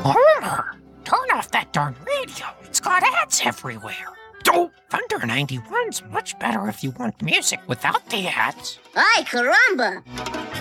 Homer, turn off that darn radio. It's got ads everywhere. Thunder 91's much better if you want music without the ads. Ay, caramba!